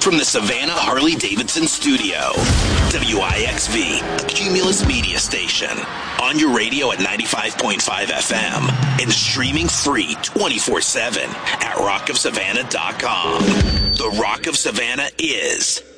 from the Savannah Harley-Davidson studio. WIXV, a Cumulus media station. On your radio at 95.5 FM and streaming free 24/7 at rockofsavannah.com. The Rock of Savannah is